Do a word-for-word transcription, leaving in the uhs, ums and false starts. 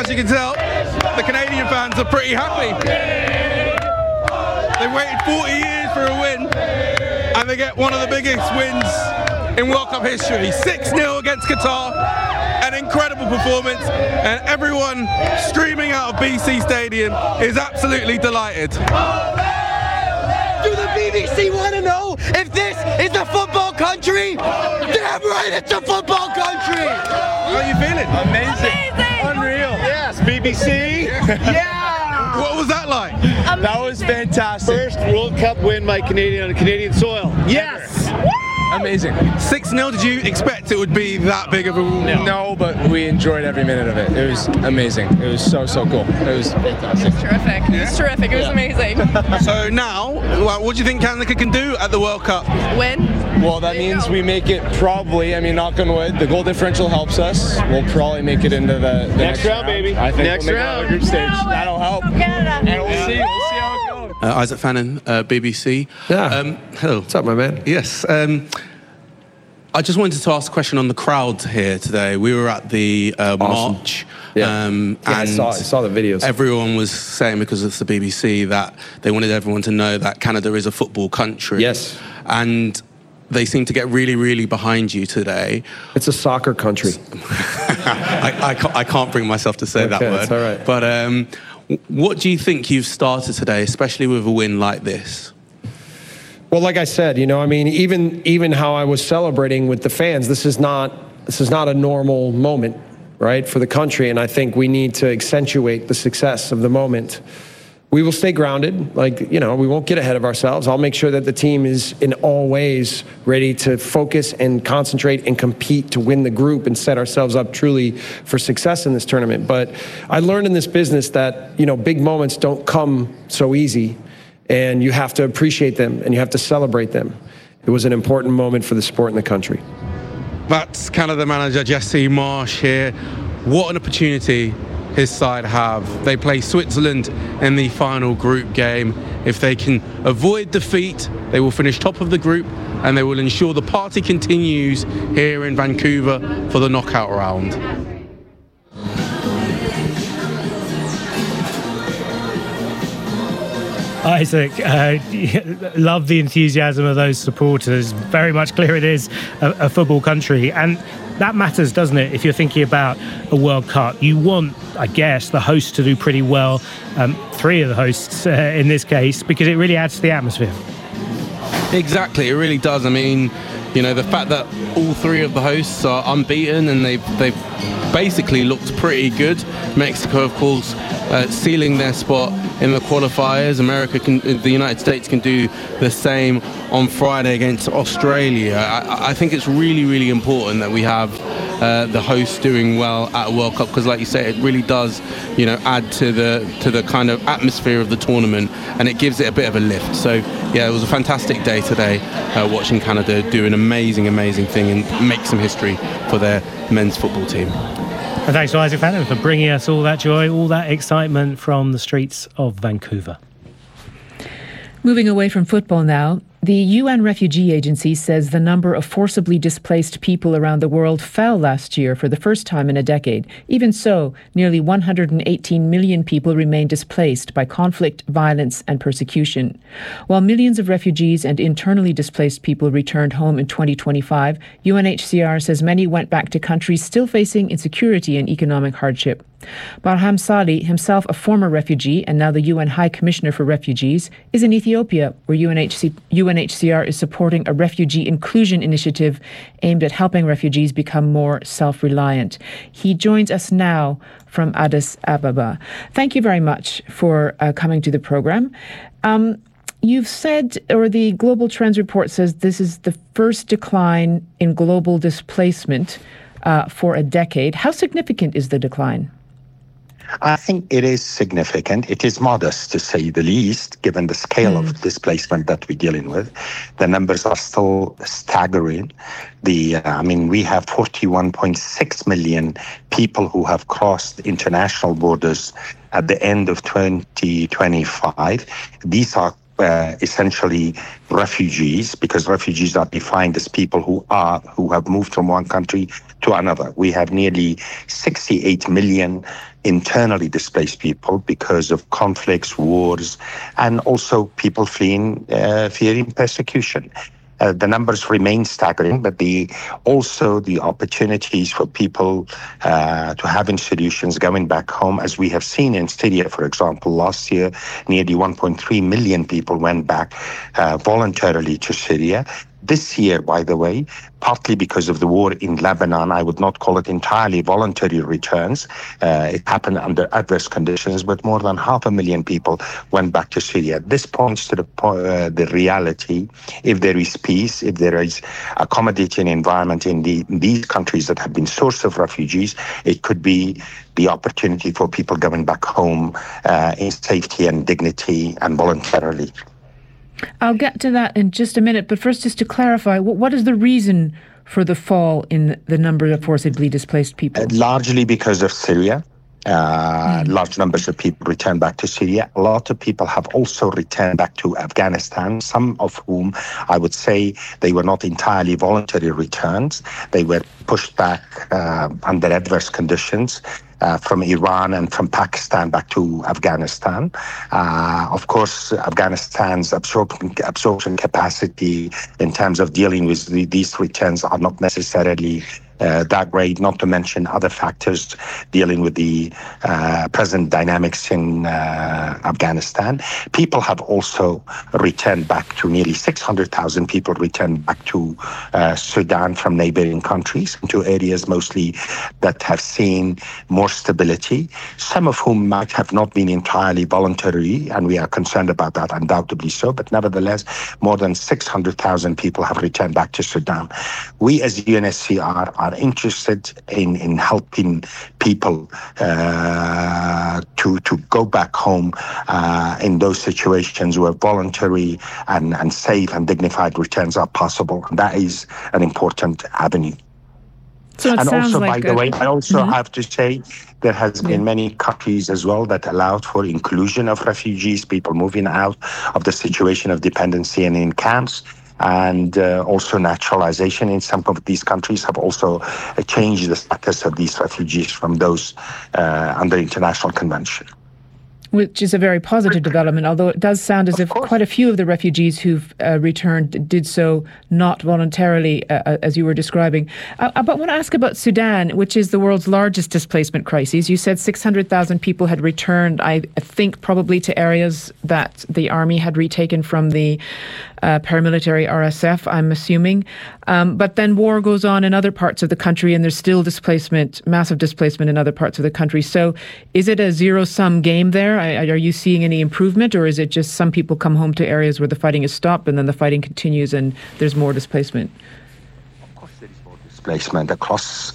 as you can tell, the Canadian fans are pretty happy. They waited forty years for a win, and they get one of the biggest wins in World Cup history. six nil against Qatar, an incredible performance, and everyone streaming out of B C Stadium is absolutely delighted. Do the B B C want to know if this is a football country? Damn right, it's a football country! How are you feeling? Amazing. Amazing. Unreal. Yes, B B C. Yeah. What was that like? Amazing. That was fantastic. First World Cup win by Canadian on Canadian soil. Yes. Amazing. six nil, did you expect it would be that big of a win? No. no, but we enjoyed every minute of it. It was amazing. It was so, so cool. It was fantastic. It was terrific. It was terrific. It was Yeah. amazing. So now, well, what do you think Canada can do at the World Cup? Win. Well, that means we make it probably, I mean, knock on wood, the goal differential helps us. We'll probably make it into the, the next, Next round, baby. I think Next we'll make round. it out of the group stage. That'll help. Canada. And we'll see. We'll see how it goes. Uh, Isaac Fannin, uh, B B C. Yeah. Um, hello. What's up, my man? Yes. Um, I just wanted to ask a question on the crowd here today. We were at the uh, Awesome. march. Yeah. Um, Yeah, I and saw, I saw the videos. everyone was saying, because it's the B B C, that they wanted everyone to know that Canada is a football country. Yes. And they seem to get really, really behind you today. It's a soccer country. I, I, can't, I can't bring myself to say that Okay, word. that's all right. But um, what do you think you've started today, especially with a win like this? Well, like I said, you know, I mean, even even how I was celebrating with the fans, this is not this is not a normal moment, right, for the country. And I think we need to accentuate the success of the moment. We will stay grounded, like, you know, we won't get ahead of ourselves. I'll make sure that the team is in all ways ready to focus and concentrate and compete to win the group and set ourselves up truly for success in this tournament. But I learned in this business that, you know, big moments don't come so easy, and you have to appreciate them and you have to celebrate them. It was an important moment for the sport and the country. That's Canada manager Jesse Marsch here. What an opportunity his side have. They play Switzerland in the final group game. If they can avoid defeat, they will finish top of the group and they will ensure the party continues here in Vancouver for the knockout round. Isaac, uh, love the enthusiasm of those supporters. Very much clear it is a, a football country. And that matters, doesn't it, if you're thinking about a World Cup? You want, I guess, the hosts to do pretty well, um, three of the hosts uh, in this case, because it really adds to the atmosphere. Exactly, it really does. I mean, you know, the fact that all three of the hosts are unbeaten and they've, they've basically looked pretty good. Mexico, of course, uh, sealing their spot in the qualifiers. America can, the United States can do the same on Friday against Australia. I, I think it's really, really important that we have uh, the hosts doing well at a World Cup, because, like you say, it really does, you know, add to the to the kind of atmosphere of the tournament, and it gives it a bit of a lift. So, yeah, it was a fantastic day today, uh, watching Canada do an amazing, amazing thing and make some history for their men's football team. And thanks to Isaac Fannin for bringing us all that joy, all that excitement from the streets of Vancouver. Moving away from football now, the U N Refugee Agency says the number of forcibly displaced people around the world fell last year for the first time in a decade. Even so, nearly one hundred eighteen million people remain displaced by conflict, violence, and persecution. While millions of refugees and internally displaced people returned home in twenty twenty-five, U N H C R says many went back to countries still facing insecurity and economic hardship. Barham Salih, himself a former refugee and now the U N High Commissioner for Refugees, is in Ethiopia, where U N H C R is supporting a refugee inclusion initiative aimed at helping refugees become more self-reliant. He joins us now from Addis Ababa. Thank you very much for uh, coming to the program. Um, You've said, or the Global Trends report says, this is the first decline in global displacement uh, for a decade. How significant is the decline? I think it is significant. It is modest, to say the least, given the scale mm. of displacement that we're dealing with. The numbers are still staggering. The, uh, I mean, we have forty-one point six million people who have crossed international borders at the end of twenty twenty-five. These are Uh, essentially refugees, because refugees are defined as people who are who have moved from one country to another. We have nearly sixty-eight million internally displaced people because of conflicts, wars, and also people fleeing, uh, fearing persecution. Uh, the numbers remain staggering, but the also the opportunities for people uh, to have institutions going back home, as we have seen in Syria, for example. Last year, nearly one point three million people went back uh, voluntarily to Syria. This year, by the way, partly because of the war in Lebanon, I would not call it entirely voluntary returns. Uh, it happened under adverse conditions, but more than half a million people went back to Syria. This points to the, uh, the reality. If there is peace, if there is accommodating environment in, the, in these countries that have been source of refugees, it could be the opportunity for people going back home uh, in safety and dignity and voluntarily. I'll get to that in just a minute, but first, just to clarify, what, what is the reason for the fall in the number of forcibly displaced people? Uh, largely because of Syria. Uh, mm. Large numbers of people returned back to Syria. A lot of people have also returned back to Afghanistan, some of whom I would say they were not entirely voluntary returns. They were pushed back uh, under adverse conditions. Uh, from Iran and from Pakistan back to Afghanistan. Uh, of course, Afghanistan's absorption, absorption capacity in terms of dealing with the, these returns are not necessarily uh, that great, not to mention other factors dealing with the uh, present dynamics in uh, Afghanistan. People have also returned back to nearly six hundred thousand people returned back to uh, Sudan from neighboring countries, into areas mostly that have seen more stability, some of whom might have not been entirely voluntary, and we are concerned about that, undoubtedly so, but nevertheless, more than six hundred thousand people have returned back to Sudan. We as U N H C R are interested in, in helping people uh, to, to go back home uh, in those situations where voluntary and, and safe and dignified returns are possible. And that is an important avenue. So and also, like by the a, way, I also mm-hmm. have to say there has been yeah. many countries as well that allowed for inclusion of refugees, people moving out of the situation of dependency and in camps. And uh, also naturalization in some of these countries have also uh, changed the status of these refugees from those uh, under international convention. Which is a very positive development, although it does sound as if quite a few of the refugees who've uh, returned did so not voluntarily, uh, as you were describing. Uh, but I want to ask about Sudan, which is the world's largest displacement crisis. You said six hundred thousand people had returned, I think probably to areas that the army had retaken from the uh, paramilitary R S F, I'm assuming. Um, but then war goes on in other parts of the country, and there's still displacement, massive displacement in other parts of the country. So is it a zero-sum game there? Are you seeing any improvement, or is it just some people come home to areas where the fighting is stopped and then the fighting continues and there's more displacement? Of course, there is more displacement across